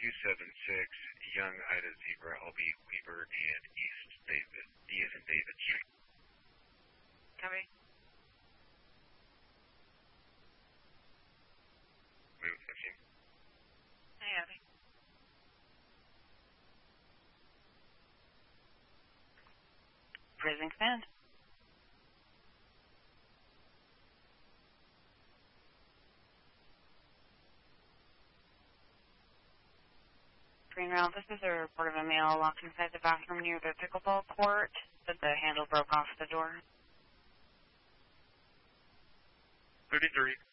Young Ida Zebra, LB Weaver, and East David, D as in David Street. Copy. Move 15. Hey, Abby. Prison command. Green Rail, this is a report of a male locked inside the bathroom near the pickleball court, but the handle broke off the door. 33.